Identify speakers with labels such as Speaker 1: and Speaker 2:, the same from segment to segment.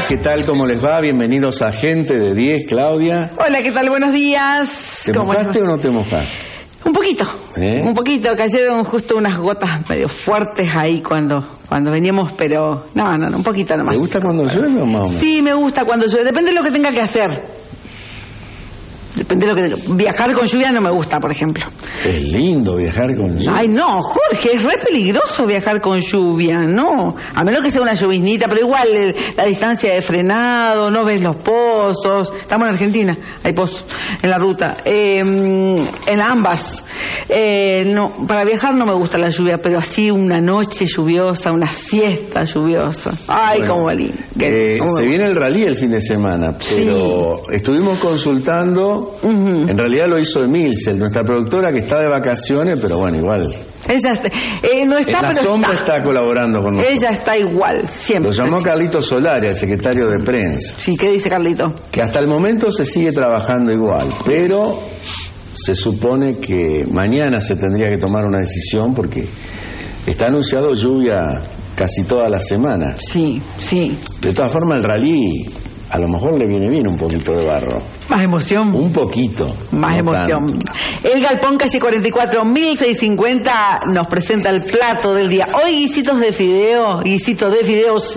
Speaker 1: ¿qué tal? ¿Cómo les va? Bienvenidos a Gente de 10, Claudia.
Speaker 2: Hola, ¿qué tal? Buenos días.
Speaker 1: ¿Te mojaste o no te mojaste?
Speaker 2: Un poquito, cayeron justo unas gotas medio fuertes ahí cuando veníamos, pero no, un poquito nomás.
Speaker 1: ¿Te gusta cuando llueve o más o menos?
Speaker 2: Sí, me gusta cuando llueve, depende de lo que tenga que hacer. Depende de lo que... Viajar con lluvia no me gusta, por ejemplo.
Speaker 1: Es lindo viajar con lluvia.
Speaker 2: Ay, no, Jorge, es re peligroso viajar con lluvia, no. A menos que sea una lloviznita, pero igual la distancia de frenado, no ves los pozos. Estamos en Argentina, hay pozos en la ruta. En ambas. No, para viajar no me gusta la lluvia, pero así una noche lluviosa, una siesta lluviosa. Ay, bueno, cómo lindo.
Speaker 1: Se viene el rally el fin de semana, pero sí, estuvimos consultando. En realidad lo hizo Emilcel, nuestra productora, que está de vacaciones, pero bueno, igual.
Speaker 2: Ella no está,
Speaker 1: en la
Speaker 2: pero
Speaker 1: sombra está colaborando con nosotros.
Speaker 2: Ella está igual, siempre.
Speaker 1: Lo llamó Carlito Solari, el secretario de prensa.
Speaker 2: Sí, ¿qué dice Carlito?
Speaker 1: Que hasta el momento se sigue trabajando igual, pero se supone que mañana se tendría que tomar una decisión porque está anunciado lluvia casi toda la semana.
Speaker 2: Sí.
Speaker 1: De todas formas, el rally a lo mejor le viene bien un poquito de barro.
Speaker 2: Más emoción.
Speaker 1: Un poquito.
Speaker 2: Más
Speaker 1: no
Speaker 2: emoción.
Speaker 1: Tanto.
Speaker 2: El Galpón, calle 44, 1650, nos presenta el plato del día. Hoy guisitos de fideos, guisito de fideos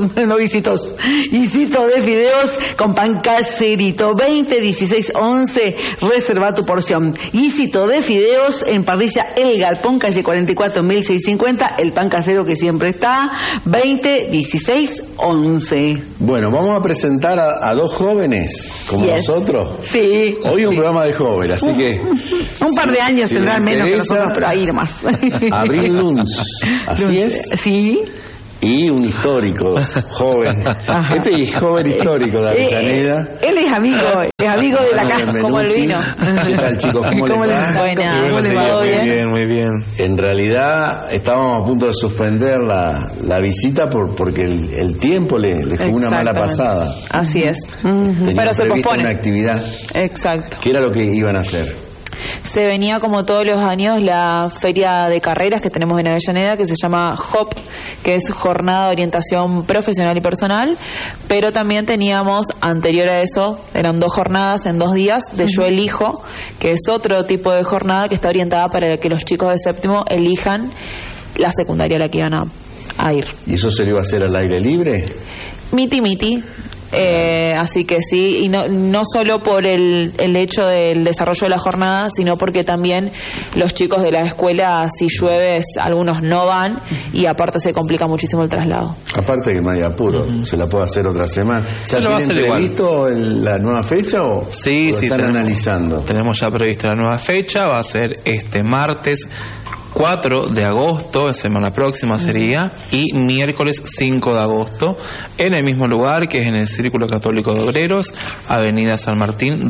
Speaker 2: con pan caserito, 20, 16, 11, reserva tu porción. Guisito de fideos en parrilla El Galpón, calle 44, 1650, el pan casero que siempre está, 20, 16, 11.
Speaker 1: Bueno, vamos a presentar a dos jóvenes como nosotros.
Speaker 2: Sí.
Speaker 1: Hoy un programa de jóvenes, así que...
Speaker 2: Un par de años
Speaker 1: si
Speaker 2: tendrán menos que nosotros, pero ahí nomás.
Speaker 1: Abril Luns, así es.
Speaker 2: Sí.
Speaker 1: Y un histórico, joven.
Speaker 2: Ajá.
Speaker 1: Este es joven histórico de Avellaneda.
Speaker 2: Él es amigo de la casa, como el vino.
Speaker 1: ¿Qué tal, chicos? ¿Cómo les va?
Speaker 3: Buena,
Speaker 2: ¿Cómo les va?
Speaker 3: Muy bien.
Speaker 1: En realidad estábamos a punto de suspender la visita porque el tiempo le jugó una mala pasada.
Speaker 3: Así es.
Speaker 1: Tenían
Speaker 3: Pero se
Speaker 1: prevista
Speaker 3: pospone
Speaker 1: una actividad.
Speaker 3: Exacto.
Speaker 1: ¿Qué era lo que iban a hacer?
Speaker 3: Se venía como todos los años la feria de carreras que tenemos en Avellaneda, que se llama HOP, que es Jornada de Orientación Profesional y Personal, pero también teníamos, anterior a eso, eran 2 jornadas en 2 días de Yo Elijo, que es otro tipo de jornada que está orientada para que los chicos de séptimo elijan la secundaria a la que iban a ir.
Speaker 1: ¿Y eso se le iba a hacer al aire libre?
Speaker 3: Miti. Así que sí, y no solo por el hecho del desarrollo de la jornada, sino porque también los chicos de la escuela, si llueve, algunos no van y aparte se complica muchísimo el traslado.
Speaker 1: Aparte que no hay apuro, se la puede hacer otra semana. ¿Ya tienen previsto la nueva fecha o
Speaker 4: sí,
Speaker 1: lo están analizando?
Speaker 4: Tenemos ya prevista la nueva fecha, va a ser este martes 4 de agosto, semana próxima sería, y miércoles 5 de agosto, en el mismo lugar, que es en el Círculo Católico de Obreros, Avenida San Martín,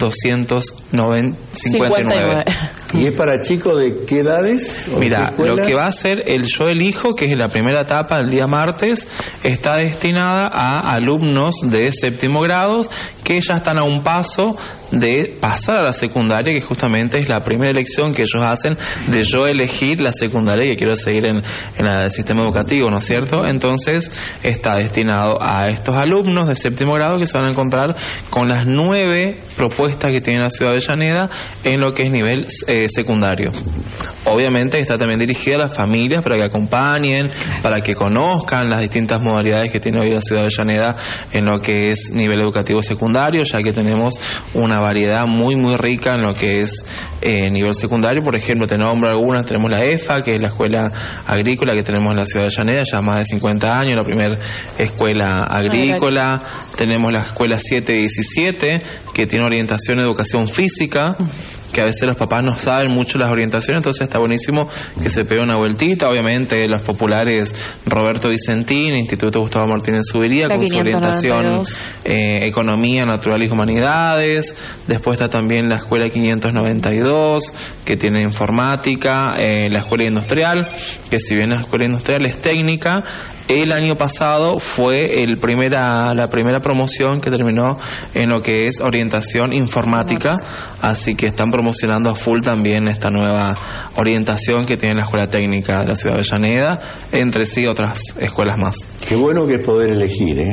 Speaker 4: 259.
Speaker 1: ¿Y es para chicos de qué edades?
Speaker 4: Mira, lo que va a ser el Yo Elijo, que es la primera etapa el día martes, está destinada a alumnos de séptimo grado que ya están a un paso de pasar a la secundaria, que justamente es la primera elección que ellos hacen de yo elegir la secundaria que quiero seguir en el sistema educativo, ¿no es cierto? Entonces está destinado a estos alumnos de séptimo grado que se van a encontrar con las 9 propuestas que tiene la ciudad de Avellaneda en lo que es nivel secundario. Obviamente está también dirigida a las familias para que acompañen, para que conozcan las distintas modalidades que tiene hoy la ciudad de Avellaneda en lo que es nivel educativo secundario, ya que tenemos una variedad muy rica en lo que es nivel secundario. Por ejemplo, te nombro algunas, tenemos la EFA, que es la escuela agrícola que tenemos en la ciudad de Avellaneda, ya más de 50 años, la primera escuela agrícola. Tenemos la escuela 717, que tiene orientación en educación física, que a veces los papás no saben mucho las orientaciones, entonces está buenísimo que se pegue una vueltita. Obviamente los populares Roberto Vicentín, Instituto Gustavo Martínez Zubiría, con su orientación Economía, Natural y Humanidades. Después está también la Escuela 592, que tiene informática, la Escuela Industrial, que si bien la Escuela Industrial es técnica, el año pasado fue la primera promoción que terminó en lo que es orientación informática, así que están promocionando a full también esta nueva orientación que tiene la Escuela Técnica de la Ciudad de Avellaneda, entre sí otras escuelas más.
Speaker 1: Qué bueno que es poder elegir, ¿eh?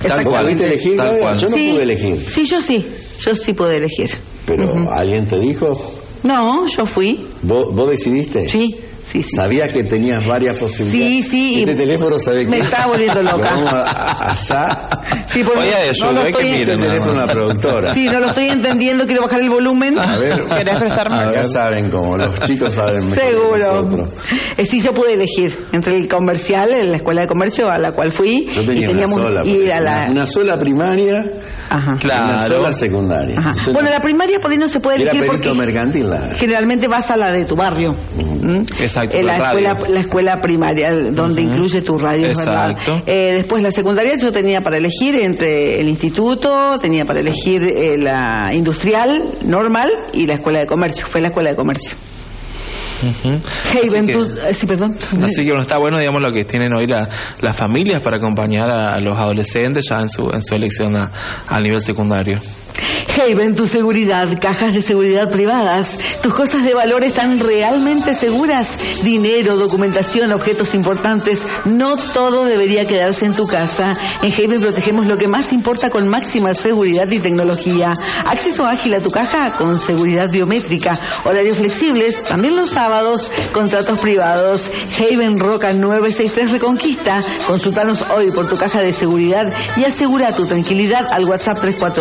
Speaker 4: Tal cual,
Speaker 1: ¿Pudiste elegir,
Speaker 4: tal
Speaker 1: Claudia?
Speaker 4: cual.
Speaker 1: Yo no pude elegir.
Speaker 2: Sí, yo sí pude elegir.
Speaker 1: Pero ¿alguien te dijo?
Speaker 2: No, yo fui.
Speaker 1: ¿Vos decidiste?
Speaker 2: Sí.
Speaker 1: ¿Sabías que tenías varias posibilidades?
Speaker 2: Sí.
Speaker 1: Este teléfono sabe que...
Speaker 2: Me estaba volviendo loca.
Speaker 1: Lo vamos a asar.
Speaker 2: Sí, porque
Speaker 4: Oye, eso,
Speaker 2: no lo
Speaker 4: hay que
Speaker 2: estoy...
Speaker 4: mirar.
Speaker 1: Este teléfono a la productora.
Speaker 2: Sí, no lo estoy entendiendo, quiero bajar el volumen.
Speaker 1: A ver,
Speaker 3: ¿Querés prestarme?
Speaker 1: acá saben cómo, los chicos saben mejor que
Speaker 2: Seguro.
Speaker 1: nosotros.
Speaker 2: Sí, yo pude elegir entre el comercial, la escuela de comercio a la cual fui.
Speaker 1: Yo tenía
Speaker 2: y teníamos
Speaker 1: una sola,
Speaker 2: ir a la...
Speaker 1: una sola primaria,
Speaker 2: Ajá.
Speaker 4: Claro.
Speaker 1: una sola secundaria.
Speaker 2: Ajá.
Speaker 1: Yo
Speaker 2: Bueno,
Speaker 1: no-
Speaker 2: la primaria por ahí no se puede
Speaker 1: Era
Speaker 2: elegir
Speaker 1: perito
Speaker 2: porque
Speaker 1: mercantil.
Speaker 2: generalmente vas a la de tu barrio.
Speaker 4: Exacto,
Speaker 2: La
Speaker 4: la radio.
Speaker 2: escuela primaria, donde incluye tu radio, es verdad.
Speaker 4: Exacto.
Speaker 2: Después la secundaria yo tenía para elegir entre el instituto, tenía para elegir la industrial normal y la escuela de comercio. Fue la escuela de comercio. Haven, sí, perdón.
Speaker 4: Así que bueno, está bueno, digamos, lo que tienen hoy las familias para acompañar a los adolescentes ya en su elección a nivel secundario.
Speaker 2: Haven, tu seguridad, cajas de seguridad privadas. Tus cosas de valor están realmente seguras. Dinero, documentación, objetos importantes. No todo debería quedarse en tu casa. En Haven protegemos lo que más importa con máxima seguridad y tecnología. Acceso ágil a tu caja con seguridad biométrica. Horarios flexibles, también los sábados. Contratos privados. Haven Roca 963 Reconquista. Consultanos hoy por tu caja de seguridad y asegura tu tranquilidad al WhatsApp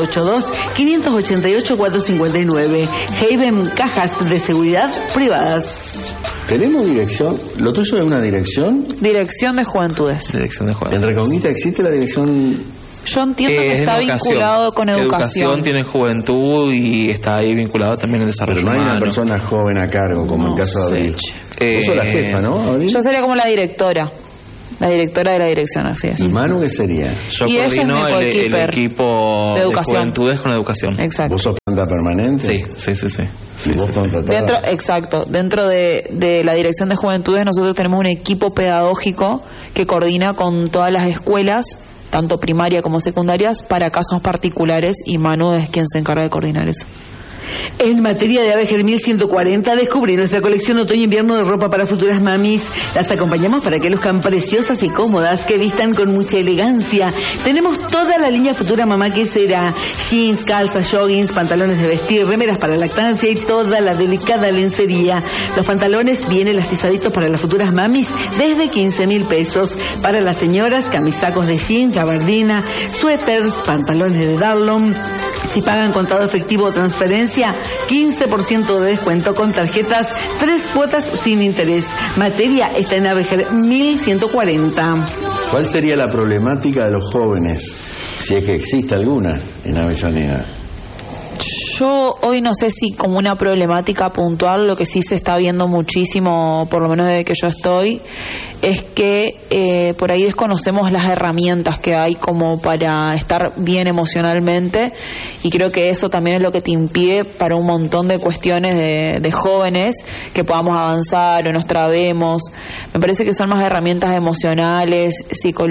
Speaker 2: 3482-588-459. Haven, cajas de seguridad privadas.
Speaker 1: ¿Tenemos dirección? ¿Lo tuyo es una dirección?
Speaker 3: Dirección de Juventudes.
Speaker 4: Dirección de
Speaker 1: ¿En
Speaker 4: juventud.
Speaker 1: Reconquista existe la dirección?
Speaker 3: Yo entiendo que
Speaker 4: Es
Speaker 3: está
Speaker 4: educación.
Speaker 3: vinculado con educación.
Speaker 4: Tiene juventud y está ahí vinculado también al desarrollo
Speaker 1: Pero no hay una
Speaker 4: humano.
Speaker 1: persona joven a cargo, como en el caso de Abril. Vos sos la jefa, ¿no, Abril?
Speaker 3: Yo sería como la directora de la dirección, así es.
Speaker 1: ¿Y Manu qué sería?
Speaker 4: Yo
Speaker 3: Y ella es
Speaker 4: coordino
Speaker 3: mi
Speaker 4: el
Speaker 3: goalkeeper
Speaker 4: equipo
Speaker 3: de
Speaker 4: de
Speaker 3: educación.
Speaker 4: juventudes con educación.
Speaker 3: Exacto.
Speaker 1: ¿Vos sos planta permanente?
Speaker 4: Sí.
Speaker 1: ¿Y vos contratada?
Speaker 3: Dentro de la dirección de Juventudes nosotros tenemos un equipo pedagógico que coordina con todas las escuelas, tanto primaria como secundarias, para casos particulares, y Manu es quien se encarga de coordinar eso.
Speaker 2: En materia de Ave Germil 140, descubrí nuestra colección otoño-invierno de ropa para futuras mamis. Las acompañamos para que luzcan preciosas y cómodas, que vistan con mucha elegancia. Tenemos toda la línea Futura Mamá, que será jeans, calzas, joggings, pantalones de vestir, remeras para lactancia y toda la delicada lencería. Los pantalones bien elastizaditos para las futuras mamis desde 15.000 pesos. Para las señoras, camisacos de jeans, gabardina, suéteres, pantalones de Darlon. Si pagan contado efectivo o transferencia, 15% de descuento con tarjetas, 3 cuotas sin interés. Materia está en Avejer 1140.
Speaker 1: ¿Cuál sería la problemática de los jóvenes, si es que existe alguna en Avellaneda?
Speaker 3: Yo hoy no sé si como una problemática puntual, lo que sí se está viendo muchísimo, por lo menos desde que yo estoy, es que por ahí desconocemos las herramientas que hay como para estar bien emocionalmente, y creo que eso también es lo que te impide para un montón de cuestiones de jóvenes que podamos avanzar o nos trabemos. Me parece que son más herramientas emocionales, psicológicas,